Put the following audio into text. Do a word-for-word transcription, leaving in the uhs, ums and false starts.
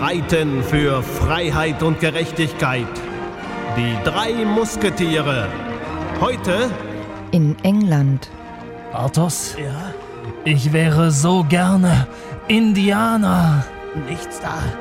streiten für Freiheit und Gerechtigkeit. Die drei Musketiere. Heute in England. Arthos? Ja? Ich wäre so gerne Indianer. Nichts da.